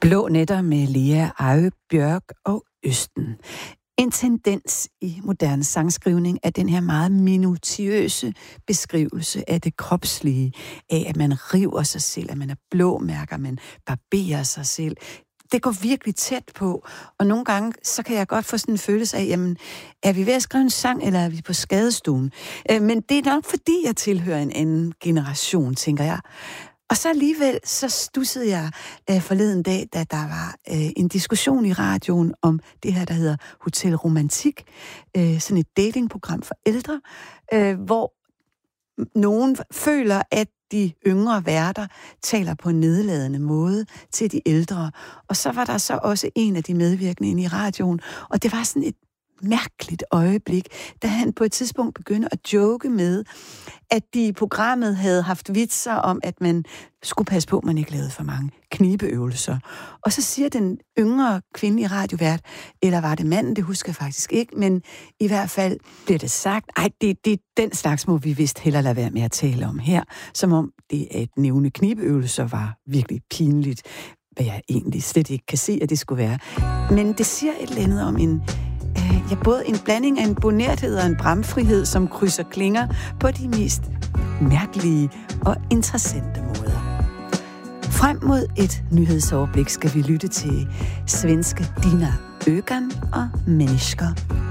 Blå nætter med Lea Bjørk og Østen. En tendens i moderne sangskrivning er den her meget minutiøse beskrivelse af det kropslige, af at man river sig selv, at man er blåmærker, man barberer sig selv. Det går virkelig tæt på, og nogle gange, så kan jeg godt få sådan en følelse af, jamen, er vi ved at skrive en sang, eller er vi på skadestuen? Men det er nok, fordi jeg tilhører en anden generation, tænker jeg. Og så alligevel, så stussede jeg forleden dag, da der var en diskussion i radioen om det her, der hedder Hotel Romantik. Sådan et datingprogram for ældre, hvor nogen føler, at de yngre værter taler på en nedladende måde til de ældre. Og så var der så også en af de medvirkende inde i radioen, og det var sådan et mærkeligt øjeblik, da han på et tidspunkt begyndte at joke med, at de i programmet havde haft vitser om, at man skulle passe på, at man ikke lavede for mange knibeøvelser. Og så siger den yngre kvindelige radiovært, eller var det manden, det husker jeg faktisk ikke, men i hvert fald bliver det sagt, det den slags må vi vist hellere lade være med at tale om her, som om det at nævne knibeøvelser var virkelig pinligt, hvad jeg egentlig slet ikke kan se, at det skulle være. Men det siger et eller andet om både en blanding af en bonerthed og en bramfrihed, som krydser klinger på de mest mærkelige og interessante måder. Frem mod et nyhedsoverblik skal vi lytte til svenske Dina Ökan og Mennesker.